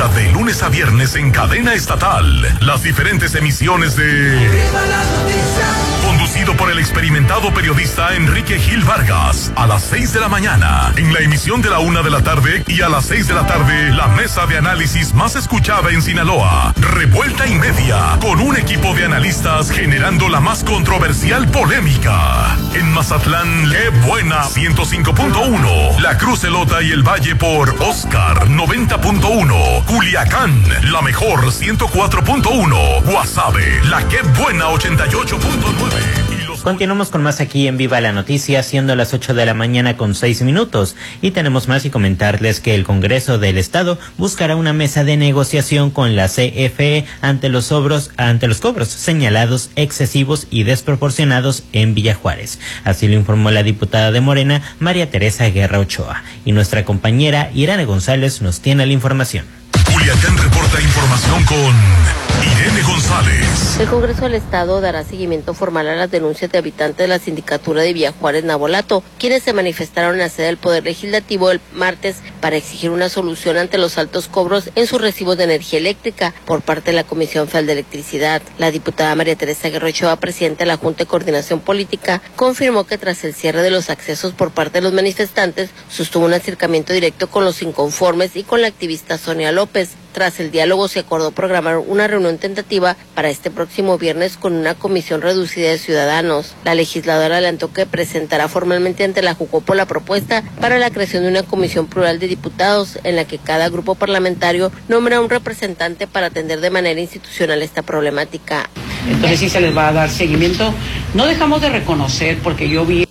de lunes a viernes en cadena estatal. Las diferentes emisiones de... Conducido por el experimentado periodista Enrique Gil Vargas, a las 6 de la mañana, en la emisión de la 1 de la tarde y a las 6 de la tarde, la mesa de análisis más escuchada en Sinaloa, Revuelta y Media, con un equipo de analistas generando la más controversial polémica. En Mazatlán, Qué Buena 105.1, La Cruz Elota y el Valle por Oscar 90.1, Culiacán, La Mejor 104.1, Guasave, La Qué Buena 88.9. Continuamos con más aquí en Viva la Noticia, siendo las 8 de la mañana con 6 minutos. Y tenemos más y comentarles que el Congreso del Estado buscará una mesa de negociación con la CFE ante los cobros señalados excesivos y desproporcionados en Villa Juárez. Así lo informó la diputada de Morena, María Teresa Guerra Ochoa. Y nuestra compañera Irene González nos tiene la información. Culiacán reporta información con Irene González. El Congreso del Estado dará seguimiento formal a las denuncias de habitantes de la sindicatura de Villa Juárez Navolato, quienes se manifestaron en la sede del Poder Legislativo el martes para exigir una solución ante los altos cobros en sus recibos de energía eléctrica por parte de la Comisión Federal de Electricidad. La diputada María Teresa Guerra Ochoa, presidenta de la Junta de Coordinación Política, confirmó que tras el cierre de los accesos por parte de los manifestantes, sostuvo un acercamiento directo con los inconformes y con la activista Sonia López. Tras el diálogo se acordó programar una reunión tentativa para este próximo viernes con una comisión reducida de ciudadanos. La legisladora adelantó que presentará formalmente ante la Jucopo la propuesta para la creación de una comisión plural de diputados en la que cada grupo parlamentario nombra un representante para atender de manera institucional esta problemática. Entonces sí se les va a dar seguimiento. No dejamos de reconocer, porque yo vi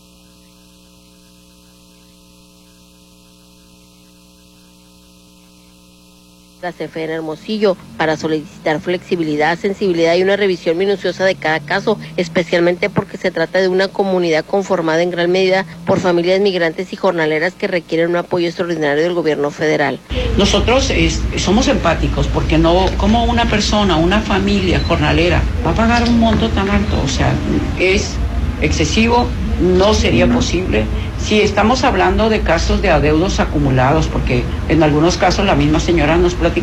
la CFE en Hermosillo para solicitar flexibilidad, sensibilidad y una revisión minuciosa de cada caso, especialmente porque se trata de una comunidad conformada en gran medida por familias migrantes y jornaleras que requieren un apoyo extraordinario del gobierno federal. Nosotros somos empáticos, porque no, como una persona, una familia jornalera va a pagar un monto tan alto, o sea, es excesivo, no sería posible. Si estamos hablando de casos de adeudos acumulados, porque en algunos casos la misma señora nos platicó